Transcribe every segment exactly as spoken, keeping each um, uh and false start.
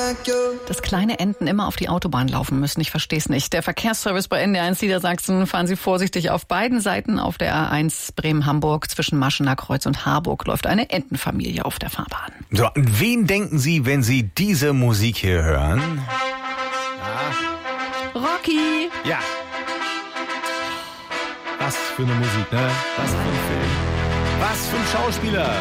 Dass kleine Enten immer auf die Autobahn laufen müssen, ich verstehe es nicht. Der Verkehrsservice bei N D R eins Niedersachsen, fahren Sie vorsichtig auf beiden Seiten. Auf der A eins Bremen-Hamburg zwischen Maschener Kreuz und Harburg läuft eine Entenfamilie auf der Fahrbahn. So, und wen denken Sie, wenn Sie diese Musik hier hören? Ja. Rocky! Ja. Was für eine Musik, ne? Was für ein Film. Was für ein Schauspieler.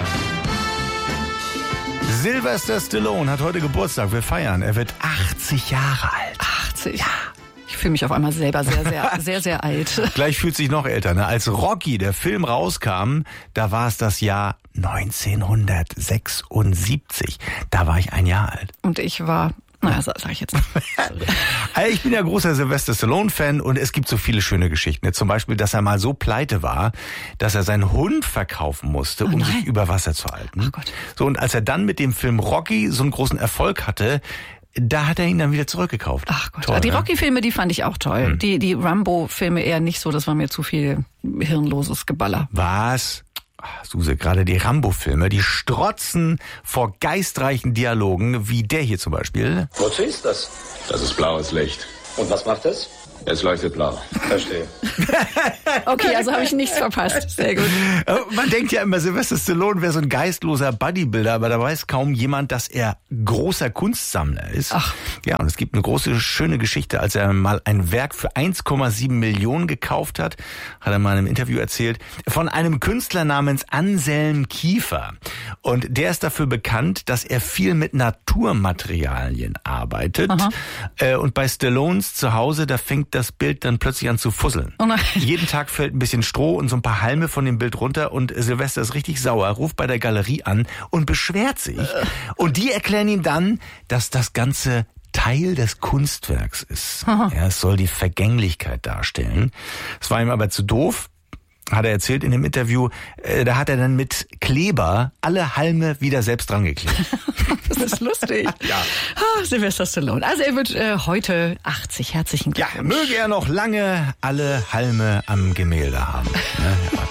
Sylvester Stallone hat heute Geburtstag. Wir feiern. Er wird achtzig Jahre alt. achtzig? Ja. Ich fühle mich auf einmal selber sehr, sehr, sehr, sehr alt. Gleich fühlt sich noch älter. Ne? Als Rocky, der Film, rauskam, da war es das Jahr neunzehnhundertsechsundsiebzig. Da war ich ein Jahr alt. Und ich war... Naja, sag ich jetzt nicht. Ich bin ja großer Sylvester Stallone-Fan und es gibt so viele schöne Geschichten. Zum Beispiel, dass er mal so pleite war, dass er seinen Hund verkaufen musste, um oh sich über Wasser zu halten. Oh Gott. So, und als er dann mit dem Film Rocky so einen großen Erfolg hatte, da hat er ihn dann wieder zurückgekauft. Ach Gott, toll, die ne? Rocky-Filme, die fand ich auch toll. Hm. Die, die Rambo-Filme eher nicht so, das war mir zu viel hirnloses Geballer. Was? Ach, Suse, gerade die Rambo-Filme, die strotzen vor geistreichen Dialogen, wie der hier zum Beispiel. Wozu ist das? Das ist blaues Licht. Und was macht es? Es leuchtet blau. Verstehe. Okay, also habe ich nichts verpasst. Sehr gut. Man denkt ja immer, Sylvester Stallone wäre so ein geistloser Bodybuilder, aber da weiß kaum jemand, dass er großer Kunstsammler ist. Ach. Ja, und es gibt eine große, schöne Geschichte, als er mal ein Werk für eins Komma sieben Millionen gekauft hat, hat er mal in einem Interview erzählt, von einem Künstler namens Anselm Kiefer. Und der ist dafür bekannt, dass er viel mit Naturmaterialien arbeitet. Aha. Und bei Stallones zu Hause, da fängt das Bild dann plötzlich an zu fusseln. Oh nein. Jeden Tag fällt ein bisschen Stroh und so ein paar Halme von dem Bild runter und Sylvester ist richtig sauer, ruft bei der Galerie an und beschwert sich. Und die erklären ihm dann, dass das Ganze Teil des Kunstwerks ist. Ja, es soll die Vergänglichkeit darstellen. Es war ihm aber zu doof. Hat er erzählt in dem Interview, äh, da hat er dann mit Kleber alle Halme wieder selbst dran geklebt. Das ist lustig. Ja. Ah, Sylvester Stallone. Also er wird äh, heute achtzig. Herzlichen Ja, Glückwunsch. möge er noch lange alle Halme am Gemälde haben. Ne? Ja.